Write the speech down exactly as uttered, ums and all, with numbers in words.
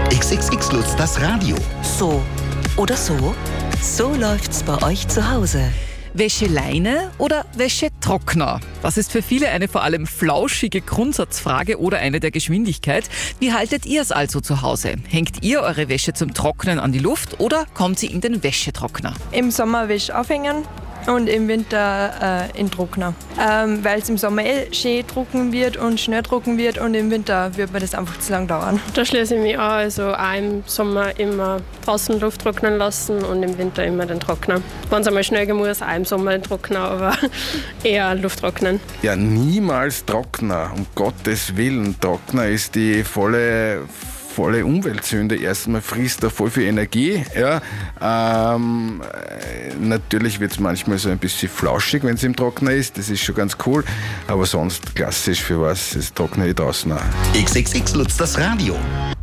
X X X Lutz, das Radio. So oder so? So läuft's bei euch zu Hause. Wäscheleine oder Wäschetrockner? Das ist für viele eine vor allem flauschige Grundsatzfrage oder eine der Geschwindigkeit. Wie haltet ihr es also zu Hause? Hängt ihr eure Wäsche zum Trocknen an die Luft oder kommt sie in den Wäschetrockner? Im Sommer Wäsche aufhängen und im Winter äh, in Trockner. Ähm, Weil es im Sommer eh schön trocken wird und schnell trocken wird und im Winter wird mir das einfach zu lang dauern. Da schließe ich mich an, also auch im Sommer immer draußen Luft trocknen lassen und im Winter immer den Trockner. Wenn es einmal schnell gehen muss, auch im Sommer den Trockner, aber eher Luft trocknen. Ja, niemals Trockner, um Gottes Willen. Trockner ist die volle... volle Umweltsünde. Erstmal frisst er voll viel Energie. Ja. Ähm, natürlich wird es manchmal so ein bisschen flauschig, wenn es im Trockner ist. Das ist schon ganz cool. Aber sonst klassisch für was, das trockne ich draußen auch. X X X Lutz, das Radio.